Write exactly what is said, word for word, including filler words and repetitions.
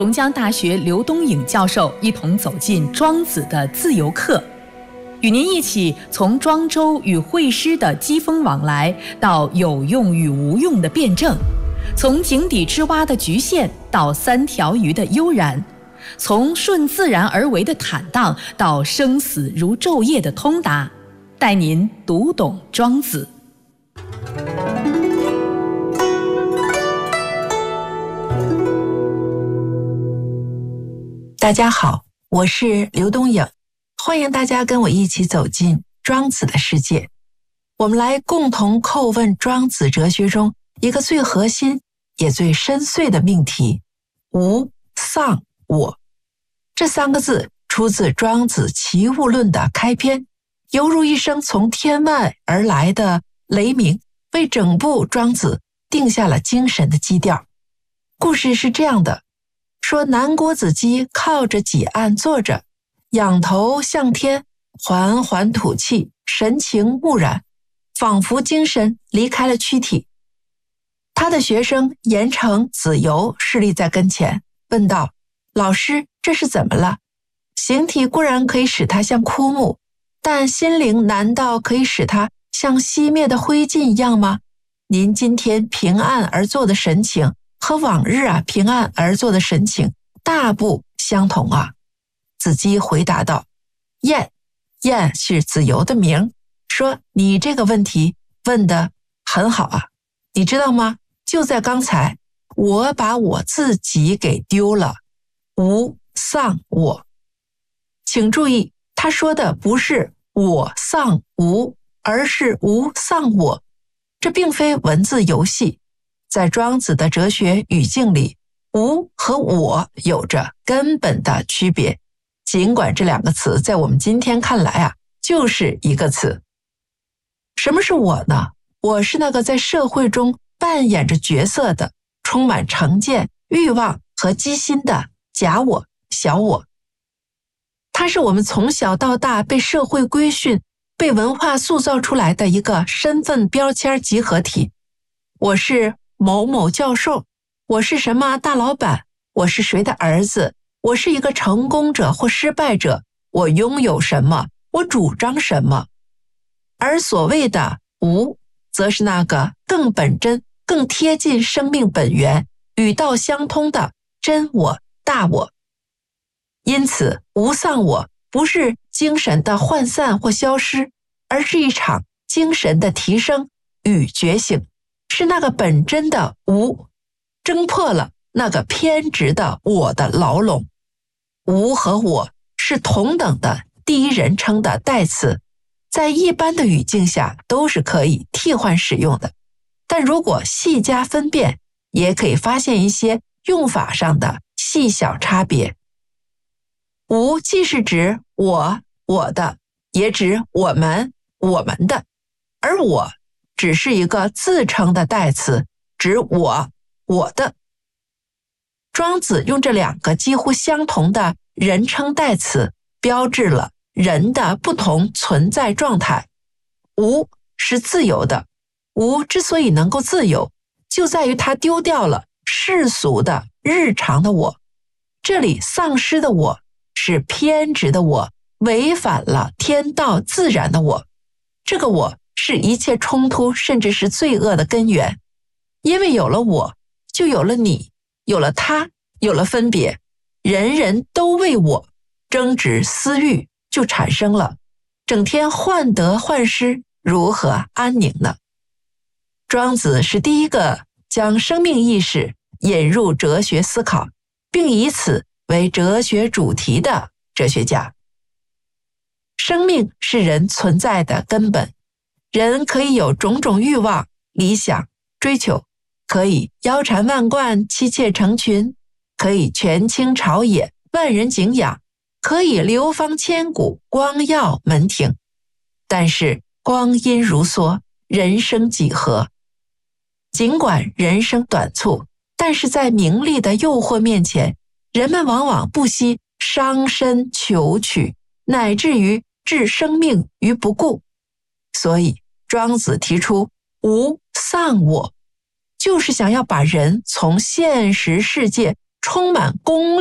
龙江大学刘东颖教授一同走进庄子的自由课，与您一起从庄周与惠施的机锋往来，到有用与无用的辩证，从井底之蛙的局限到三条鱼的悠然，从顺自然而为的坦荡到生死如昼夜的通达，带您读懂庄子。 大家好，我是刘东颖，欢迎大家跟我一起走进庄子的世界。我们来共同叩问庄子哲学中一个最核心也最深邃的命题：无、丧、我。这三个字出自庄子齐物论的开篇，犹如一声从天外而来的雷鸣，为整部庄子定下了精神的基调。故事是这样的，说南郭子基靠着几案坐着，仰头向天，缓缓吐气，神情木然，仿佛精神离开了躯体。他的学生严惩、子游侍立在跟前，问道：老师，这是怎么了？形体固然可以使他像枯木，但心灵难道可以使他像熄灭的灰烬一样吗？您今天平安而坐的神情和往日啊平安而坐的神情大不相同啊。子基回答道：晏，晏是子游的名，说你这个问题问得很好啊。你知道吗？就在刚才，我把我自己给丢了，无、丧、我。请注意，他说的不是我、丧、无，而是无、丧、我。这并非文字游戏，在庄子的哲学语境里，无和我有着根本的区别，尽管这两个词在我们今天看来啊，就是一个词。什么是我呢？我是那个在社会中扮演着角色的，充满成见、欲望和机心的假我、小我。它是我们从小到大被社会规训、被文化塑造出来的一个身份标签集合体。我是某某教授，我是什么大老板，我是谁的儿子，我是一个成功者或失败者，我拥有什么，我主张什么。而所谓的无，则是那个更本真、更贴近生命本源、与道相通的真我、大我。因此，无丧我不是精神的涣散或消失，而是一场精神的提升与觉醒，是那个本真的无挣破了那个偏执的我的牢笼。无和我是同等的第一人称的代词，在一般的语境下都是可以替换使用的，但如果细加分辨，也可以发现一些用法上的细小差别。无既是指我、我的，也指我们、我们的，而我只是一个自称的代词，指我、我的。庄子用这两个几乎相同的人称代词，标志了人的不同存在状态。无是自由的，无之所以能够自由，就在于它丢掉了世俗的日常的我。这里丧失的我是偏执的我，违反了天道自然的我。这个我是一切冲突甚至是罪恶的根源，因为有了我，就有了你，有了他，有了分别，人人都为我，争执私欲就产生了，整天患得患失，如何安宁呢？庄子是第一个将生命意识引入哲学思考，并以此为哲学主题的哲学家。生命是人存在的根本，人可以有种种欲望、理想、追求，可以腰缠万贯、妻妾成群，可以权倾朝野、万人敬仰，可以流芳千古、光耀门庭。但是光阴如梭，人生几何？尽管人生短促，但是在名利的诱惑面前，人们往往不惜伤身求取，乃至于置生命于不顾。所以庄子提出无丧我，就是想要把人从现实世界充满功